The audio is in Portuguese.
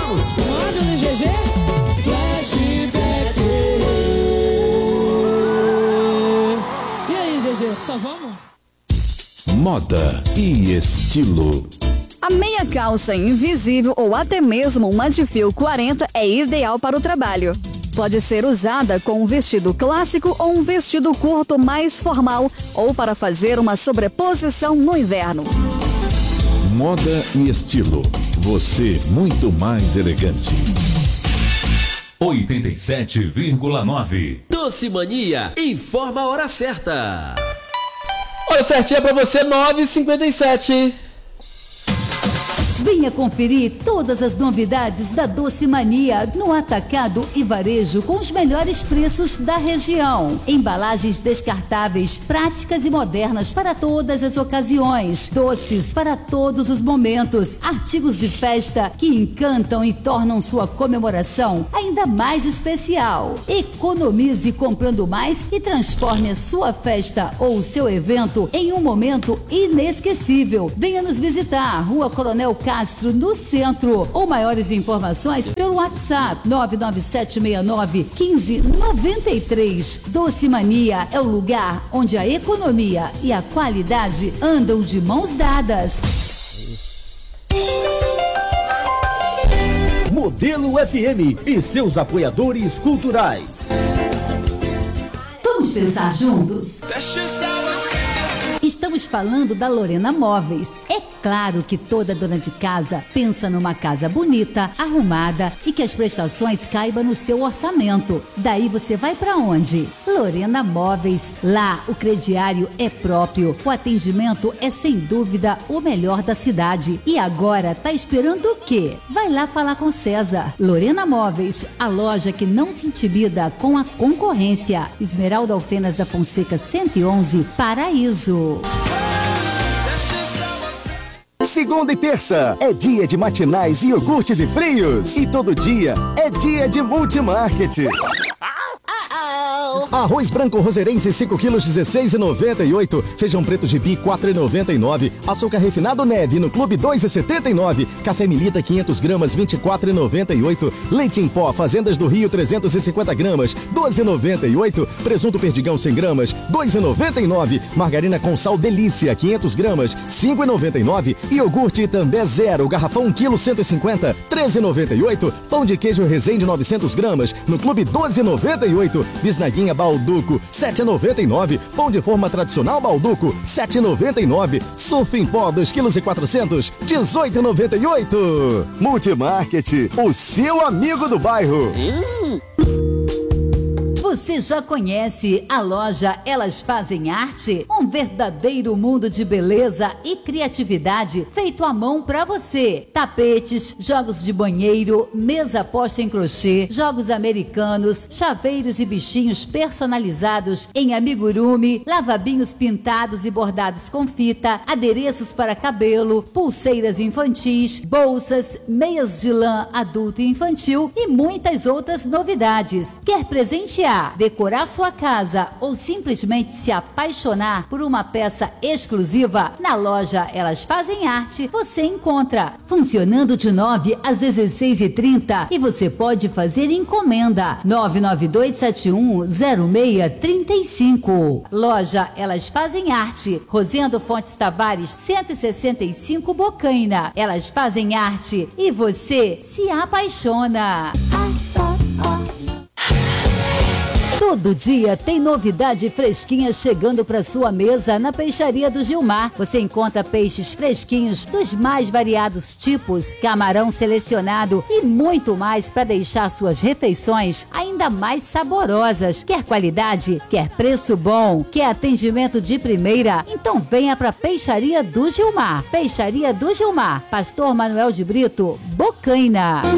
vamos! Moda do GG, flashback. E aí, GG, só vamos? Moda e estilo. A meia calça invisível ou até mesmo uma de fio 40 é ideal para o trabalho. Pode ser usada com um vestido clássico ou um vestido curto mais formal ou para fazer uma sobreposição no inverno. Moda e estilo. Você muito mais elegante. 87,9. Doce Mania informa a hora certa. Hora certinha pra você, 9h57. Venha conferir todas as novidades da Doce Mania no atacado e varejo com os melhores preços da região. Embalagens descartáveis, práticas e modernas para todas as ocasiões. Doces para todos os momentos. Artigos de festa que encantam e tornam sua comemoração ainda mais especial. Economize comprando mais e transforme a sua festa ou o seu evento em um momento inesquecível. Venha nos visitar, Rua Coronel Castro, no centro, ou maiores informações pelo WhatsApp 99769-1593. Doce Mania é o lugar onde a economia e a qualidade andam de mãos dadas. Modelo FM e seus apoiadores culturais. Vamos pensar juntos? Estamos falando da Lorena Móveis. É claro que toda dona de casa pensa numa casa bonita, arrumada e que as prestações caibam no seu orçamento. Daí você vai para onde? Lorena Móveis. Lá o crediário é próprio. O atendimento é sem dúvida o melhor da cidade. E agora tá esperando o quê? Vai lá falar com César. Lorena Móveis, a loja que não se intimida com a concorrência. Esmeralda Alfenas da Fonseca 111, Paraíso. Segunda e terça é dia de matinais, iogurtes e frios. E todo dia é dia de Multimarket. Arroz branco roseirense 5 quilos 16,98. Feijão preto gibi 4,99. Açúcar refinado Neve no Clube 2,79. Café Milita 500 gramas 24,98. Leite em pó Fazendas do Rio 350 gramas 12,98. Presunto Perdigão 100 gramas 2,99. Margarina com sal Delícia 500 gramas 5,99. Iogurte Itambé Zero garrafão 1 kg 150 13,98. Pão de queijo Resende 900 gramas no Clube 12,98. Bisnaguinha Balduco 7,99. Pão de forma tradicional Balduco 7,99. Surf em pó 2 kg e 400 18,98. Multimarket, o seu amigo do bairro. Você já conhece a loja Elas Fazem Arte? Um verdadeiro mundo de beleza e criatividade feito à mão para você. Tapetes, jogos de banheiro, mesa posta em crochê, jogos americanos, chaveiros e bichinhos personalizados em amigurumi, lavabinhos pintados e bordados com fita, adereços para cabelo, pulseiras infantis, bolsas, meias de lã adulto e infantil e muitas outras novidades. Quer presentear, decorar sua casa ou simplesmente se apaixonar por uma peça exclusiva? Na loja Elas Fazem Arte você encontra, funcionando de 9 às 16h30 e você pode fazer encomenda 992710635. Loja Elas Fazem Arte, Rosendo Fontes Tavares 165 Bocaina. Elas Fazem Arte e você se apaixona. Todo dia tem novidade fresquinha chegando para sua mesa na Peixaria do Gilmar. Você encontra peixes fresquinhos dos mais variados tipos, camarão selecionado e muito mais para deixar suas refeições ainda mais saborosas. Quer qualidade? Quer preço bom? Quer atendimento de primeira? Então venha para Peixaria do Gilmar. Peixaria do Gilmar, Pastor Manuel de Brito, Bocaina.